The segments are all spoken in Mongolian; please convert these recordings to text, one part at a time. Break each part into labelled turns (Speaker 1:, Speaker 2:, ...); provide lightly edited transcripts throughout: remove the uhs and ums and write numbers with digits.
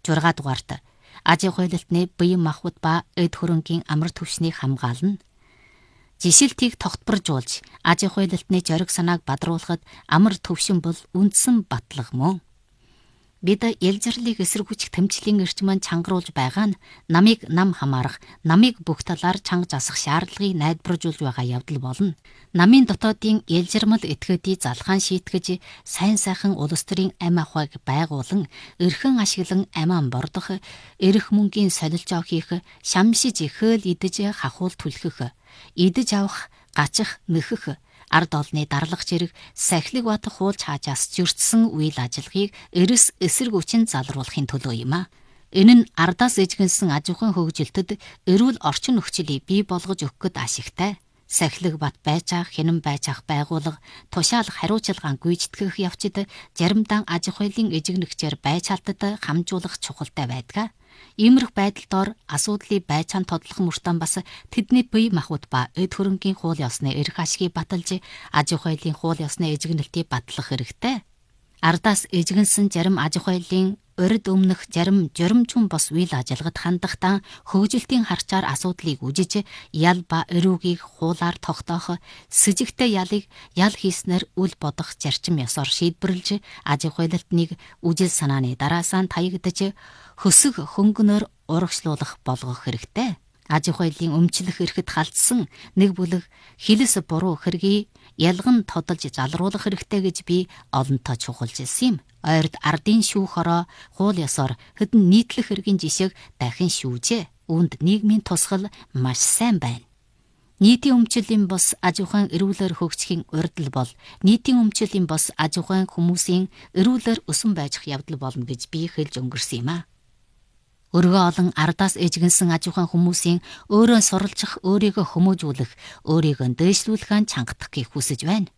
Speaker 1: 6 дугаарт аж ахуйлалтны бие махбод ба эд хөрөнгийн амар түвшнийг хамгаална. Жишилтийг тогтворжуулж аж ахуйлалтны зориг санааг бадруулахад амар түвшин бол үндсэн батлага мөн. Бид ялжирлыг эсэргүүцэх тэмцлийн эрчмэн чангаруулж байгаа нь намыг нам хамаарах, намыг бүх талаар чанга засах шаардлагыг найдваржуулж байгаа явдал болно. Намын дотоодын ялжирмал этгээдийг залхаан шийтгэж, сайн сайхан улс төрийн амь ахуйг байгуулан, эрхэн ашиглан амиан бордох, эрх мөнгийн солилж авах хийх, шамшиж хөөл идэж хахуул түлхэх, идэж авах, гачих, нөхөх, ард олны дарлах зэрэг сахилэг бат хуулж хаажаас зөрчсөн үйл ажиллагааг эрс эсэргүүцэн залруулахын төлөө юм а. Энэ нь ардаас эжгэнсэн аж ахуйн хөгжилтөд эрүүл орчин нөхцөлийг бий болгож өгөх гээд ашигтай. Сахилэг бат байж ах, хинэн байж ах байгуулга тушаал хариуцлагаан гүйцэтгэх явцад заримдаа аж ахуйлын эжигнэгчээр байж халтад хамжуулах чухалтай байдаг. Иймэрх байдал доор асуудлыг байцаан тодлох мөртөө бас тэдний бие махбод ба эд хөрөнгийн хууль ёсны эрх ашгийг баталж аж ахуйлын хууль ёсны эжигнэлтийг батлах хэрэгтэй. Ардаас эжигнсэн зарим аж ахуйлын урд өмнөх зарим журамчун бос үйл ажиллагад хандахдаа хөгжилтийн харчаар асуудлыг үжиж ял ба эрүүгийг хуулаар тогтоох, сэжигтэй ялыг ял хийснээр үл бодох зарчим ёсоор шийдвэрлэж аж ахуйлалтныг үжил санааны дараасаа таягдж хөсөг хөнгөнөөр урагшлуулах болгох хэрэгтэй. Аж ахуйлын өмчлөх эрхэд халдсан нэг бүлэг хилэс буруу хэргийг ялган тодолж залруулах хэрэгтэй гэж би олонтоо чухалж илсэн юм. Ойрд ардын шүүх хороо хууль ёсоор хэдэн нийтлэх хэргийн жишээг дахин шүүжээ. Үүнд нийгмийн тусгал маш сайн байна. Нийтийн өмчлөлийн бос аж ахуйн эрүүлэр хөгжихийн урдл бол нийтийн өмчлөлийн бос аж ахуйн хүмүүсийн эрүүлэр өсөн байж явдал болно гэж би хэлж өнгөрсөн юм а. Өргөө олон ардаас эжгэнсэн аж ахуйн хүмүүсийн өөрөө суралцах, өөрийгөө хүмүүжүүлэх, өөрийгөө дээшлүүлэхээ чангадахыг хүсэж байна.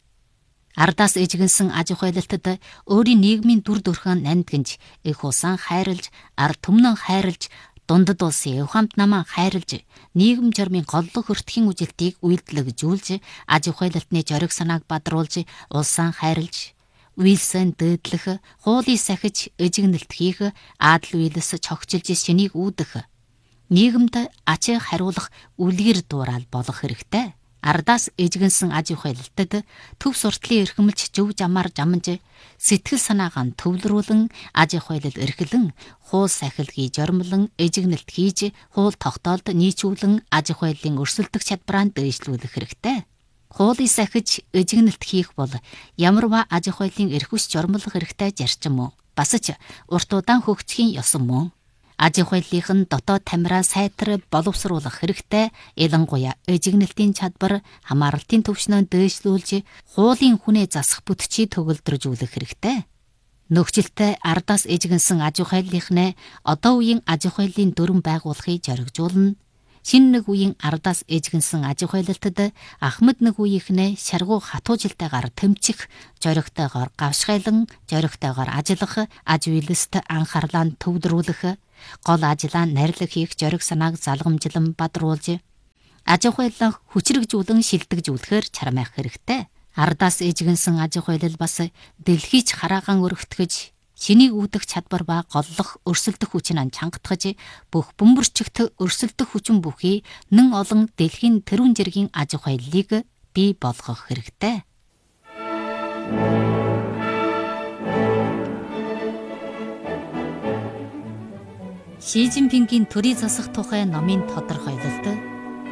Speaker 1: Ардаас эжгэнсэн аж ахуйлалтад өөрийн нийгмийн дүр төрхөө нандгинж, их усан хайрлж, ард түмнэн хайрлж, дундад улсын эвхамт намаа хайрлж, нийгэм журмын голлог хөртхийн үжилтийг үйлдэлгжүүлж, аж ахуйлалтны зориг санааг бадруулж, улсаа хайрлж, үйлсэн дээдлэх, хуулийг сахиж, эжигнэлт хийх, адал үйлс чогчилж шинийг үүдэх, нийгэмд ачаа хариулах үлгэр дуураал болох хэрэгтэй. Ардаас эжгэнсэн аж ахуйлалтад төв суртлын эрхэмлж зөв замаар жамж, сэтгэл санаагаа төвлөрүүлэн, аж ахуйлал эрхлэн, хуул сахилгыг жормлон, эжигнэлт хийж, хуул тогтоолд нийцүүлэн, аж ахуйлын өрсөлдөх чадвараа дээшлүүлэх хэрэгтэй. Хуулийг сахиж, эжигнэлт хийх бол ямарваа аж ахуйлын эрх ус жормлох хэрэгтэй зарчим мөн. Бас ч урт удаан хөгжихийн ёсон мөн. Аж ахуйлын дотоод тамираа сайтар боловсруулах хэрэгтэй. Ялангуяа эжигнэлтийн чадвар, хамааралтын төвшнөө дээшлүүлж, хуулийн хүнээ засах бүтчийг төгөлдржүүлэх хэрэгтэй. Нөхцөлтэй ардаас эжгэнсэн аж ахуйлынхнээ одоо үеийн аж ахуйлын дүрэн байгуулахыг зоригжуулна. Шинэ нэг үеийн ардаас эжгэнсэн аж ахуйлалтад Ахмад нэг үеийнхнээ шаргуу хатуужилтайгаар тэмцэх, зоригтойгоор гавшгайлан, зоригтойгоор ажиллах, аж үйлст анхаарлаа төвлөрүүлэх, гол ажлаа нарилах хийх зориг санааг залгамжлан бадруулж, аж ахуйлаа хүчрэгжүүлэн шилдэгжүүлэхээр чармайх хэрэгтэй. Ардаас эжгэнсэн аж ахуйлал бас дэлхийч хараагаан өргөтгөж, шинийг үүдэх чадвар ба голлох өрсөлдөх хүчин чангатгаж, бүх бөмбөрчгт өрсөлдөх хүчин бүхий нэн олон дэлхийн тэрүүн жиргийн аж ахуйлыг бий болгох хэрэгтэй. Ши Жинпингийн төрийн засах тухай номын тодорхойлолт